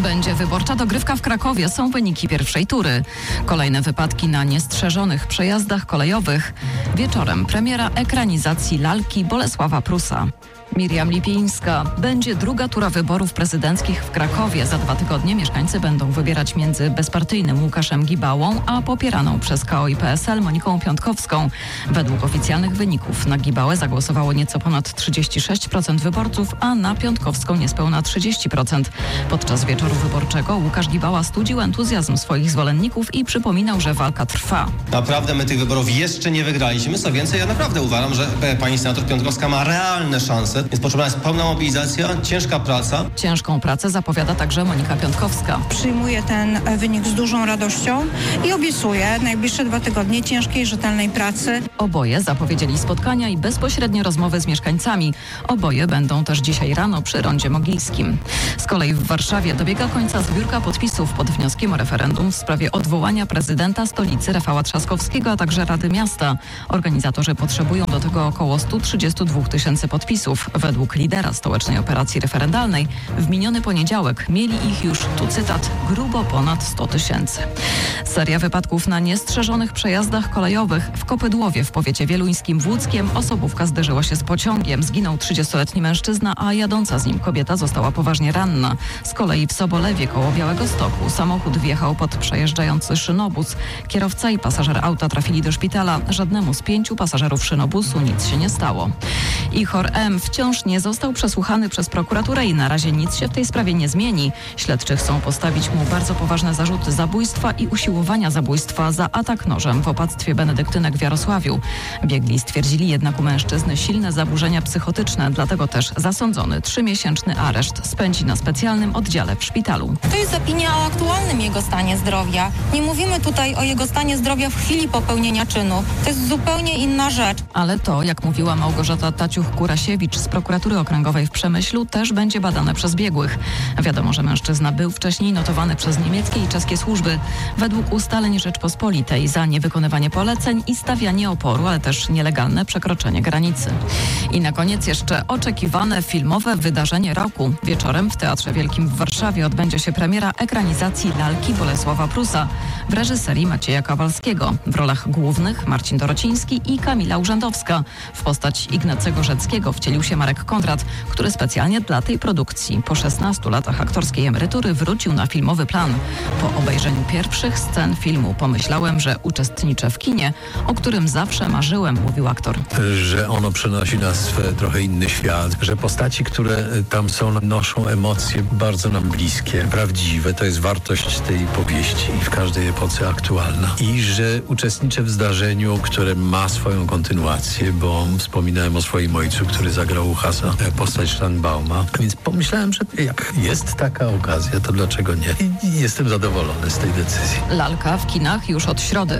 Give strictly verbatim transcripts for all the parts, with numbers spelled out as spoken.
Będzie wyborcza dogrywka w Krakowie. Są wyniki pierwszej tury. Kolejne wypadki na niestrzeżonych przejazdach kolejowych. Wieczorem premiera ekranizacji lalki Bolesława Prusa. Miriam Lipińska. Będzie druga tura wyborów prezydenckich w Krakowie. Za dwa tygodnie mieszkańcy będą wybierać między bezpartyjnym Łukaszem Gibałą, a popieraną przez K O i P S L Moniką Piątkowską. Według oficjalnych wyników na Gibałę zagłosowało nieco ponad trzydzieści sześć procent wyborców, a na Piątkowską niespełna trzydzieści procent. Podczas wieczoru wyborczego Łukasz Gibała studził entuzjazm swoich zwolenników i przypominał, że walka trwa. Naprawdę my tych wyborów jeszcze nie wygraliśmy. Co więcej, ja naprawdę uważam, że pani senator Piątkowska ma realne szanse. Jest potrzebna jest pełna mobilizacja, ciężka praca. Ciężką pracę zapowiada także Monika Piątkowska. Przyjmuję ten wynik z dużą radością i obiecuję najbliższe dwa tygodnie ciężkiej, rzetelnej pracy. Oboje zapowiedzieli spotkania i bezpośrednie rozmowy z mieszkańcami. Oboje będą też dzisiaj rano przy Rondzie Mogilskim. Z kolei w Warszawie dobiega końca zbiórka podpisów pod wnioskiem o referendum w sprawie odwołania prezydenta stolicy Rafała Trzaskowskiego, a także Rady Miasta. Organizatorzy potrzebują do tego około sto trzydzieści dwa tysięcy podpisów. Według lidera stołecznej operacji referendalnej w miniony poniedziałek mieli ich już, tu cytat, grubo ponad sto tysięcy. Seria wypadków na niestrzeżonych przejazdach kolejowych. W Kopydłowie w powiecie wieluńskim w Łódzkiem osobówka zderzyła się z pociągiem. Zginął trzydziestoletni mężczyzna, a jadąca z nim kobieta została poważnie ranna. Z kolei w Sobolewie koło Białegostoku samochód wjechał pod przejeżdżający szynobus. Kierowca i pasażer auta trafili do szpitala. Żadnemu z pięciu pasażerów szynobusu nic się nie stało. Ichor M. wciąż nie został przesłuchany przez prokuraturę i na razie nic się w tej sprawie nie zmieni. Śledczy chcą postawić mu bardzo poważne zarzuty zabójstwa i usiłowania zabójstwa za atak nożem w opactwie benedyktynek w Jarosławiu. Biegli stwierdzili jednak u mężczyzny silne zaburzenia psychotyczne, dlatego też zasądzony trzymiesięczny areszt spędzi na specjalnym oddziale w szpitalu. To jest opinia o aktualnym jego stanie zdrowia. Nie mówimy tutaj o jego stanie zdrowia w chwili popełnienia czynu. To jest zupełnie inna rzecz. Ale to, jak mówiła Małgorzata Taciuch-Kurasiewicz z prokuratury okręgowej w Przemyślu, też będzie badane przez biegłych. Wiadomo, że mężczyzna był wcześniej notowany przez niemieckie i czeskie służby. Według ustaleń Rzeczpospolitej za niewykonywanie poleceń i stawianie oporu, ale też nielegalne przekroczenie granicy. I na koniec jeszcze oczekiwane filmowe wydarzenie roku. Wieczorem w Teatrze Wielkim w Warszawie odbędzie się premiera ekranizacji lalki Bolesława Prusa w reżyserii Macieja Kowalskiego. W rolach głównych Marcin Dorociński i Kamila Urzędowska. W postać Ignacego Rzeckiego wcielił się Marek Kondrat, który specjalnie dla tej produkcji po szesnastu latach aktorskiej emerytury wrócił na filmowy plan. Po obejrzeniu pierwszych scen filmu pomyślałem, że uczestniczę w kinie, o którym zawsze marzyłem, mówił aktor. Że ono przenosi nas w trochę inny świat, że postaci, które tam są, noszą emocje bardzo nam bliskie, prawdziwe. To jest wartość tej powieści w każdej epoce aktualna. I że uczestniczę w zdarzeniu, które ma swoją kontynuację, bo wspominałem o swoim ojcu, który zagrał u Hasa postać Szlangbauma. Więc pomyślałem, że jak jest taka okazja, to dlaczego nie? I jestem zadowolony z tej decyzji. Lalka w kinach już od środy.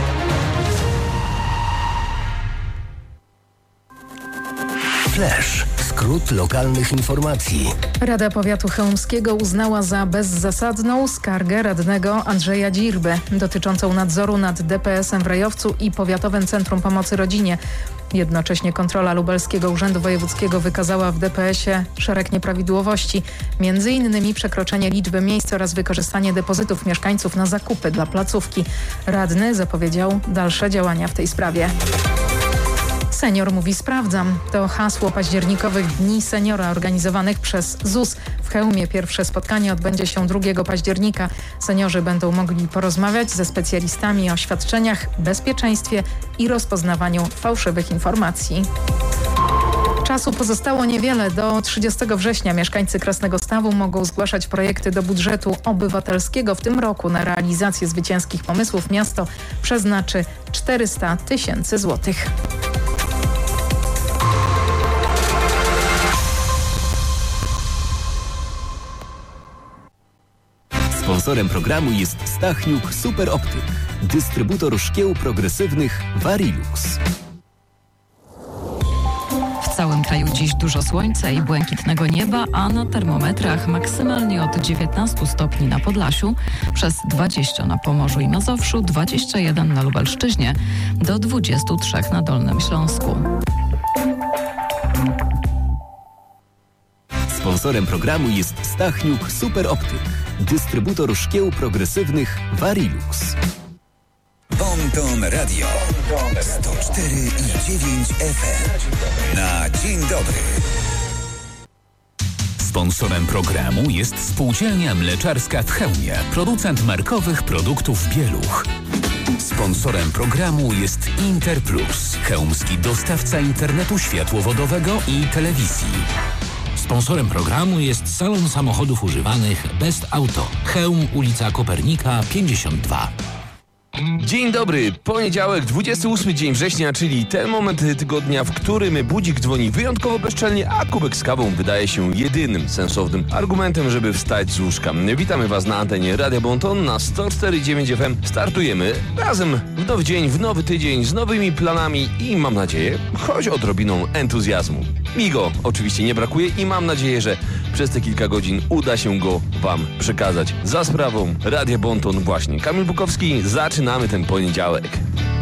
Flash. Skrót lokalnych informacji. Rada Powiatu Chełmskiego uznała za bezzasadną skargę radnego Andrzeja Dzirby dotyczącą nadzoru nad D P S em w Rejowcu i Powiatowym Centrum Pomocy Rodzinie. Jednocześnie kontrola Lubelskiego Urzędu Wojewódzkiego wykazała w D P es ie szereg nieprawidłowości, między innymi przekroczenie liczby miejsc oraz wykorzystanie depozytów mieszkańców na zakupy dla placówki. Radny zapowiedział dalsze działania w tej sprawie. Senior mówi sprawdzam. To hasło październikowych Dni Seniora organizowanych przez Z U S. W Chełmie pierwsze spotkanie odbędzie się drugiego października. Seniorzy będą mogli porozmawiać ze specjalistami o świadczeniach, bezpieczeństwie i rozpoznawaniu fałszywych informacji. Czasu pozostało niewiele. Do trzydziestego września mieszkańcy Krasnego Stawu mogą zgłaszać projekty do budżetu obywatelskiego. W tym roku na realizację zwycięskich pomysłów miasto przeznaczy czterysta tysięcy złotych. Sponsorem programu jest Stachniuk Super Optyk, dystrybutor szkieł progresywnych Varilux. W całym kraju dziś dużo słońca i błękitnego nieba, a na termometrach maksymalnie od dziewiętnastu stopni na Podlasiu, przez dwadzieścia na Pomorzu i Mazowszu, dwadzieścia jeden na Lubelszczyźnie, do dwudziestu trzech na Dolnym Śląsku. Sponsorem programu jest Stachniuk Super Optyk, dystrybutor szkieł progresywnych Varilux. Bonton Radio sto cztery i dziewięć F M. Na dzień dobry. Sponsorem programu jest Spółdzielnia Mleczarska w Chełmie, producent markowych produktów Bieluch. Sponsorem programu jest Interplus, chełmski dostawca internetu światłowodowego i telewizji. Sponsorem programu jest Salon Samochodów Używanych Best Auto, Chełm, ulica Kopernika pięćdziesiąt dwa. Dzień dobry, poniedziałek, dwudziesty ósmy dzień września, czyli ten moment tygodnia, w którym budzik dzwoni wyjątkowo bezczelnie, a kubek z kawą wydaje się jedynym sensownym argumentem, żeby wstać z łóżka. Witamy Was na antenie Radia Bonton na sto cztery i dziewięć F M. Startujemy razem w nowy dzień, w nowy tydzień, z nowymi planami i mam nadzieję, choć odrobiną entuzjazmu. Mi go oczywiście nie brakuje i mam nadzieję, że przez te kilka godzin uda się go Wam przekazać. Za sprawą Radia Bonton właśnie. Kamil Bukowski, zaczynamy ten poniedziałek.